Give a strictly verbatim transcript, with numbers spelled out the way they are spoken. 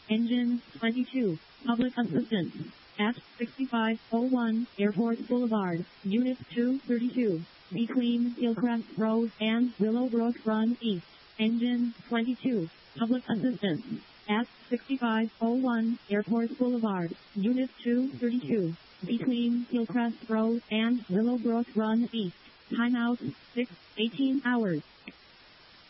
Engine twenty-two. Public assistance. At sixty-five oh one Airport Boulevard, Unit two thirty-two. Between Hillcrest Road and Willowbrook Run East. Engine twenty-two. Public assistance. At sixty-five oh one Airport Boulevard, Unit two thirty-two. Between Hillcrest Road and Willowbrook Run East. Timeout six eighteen hours.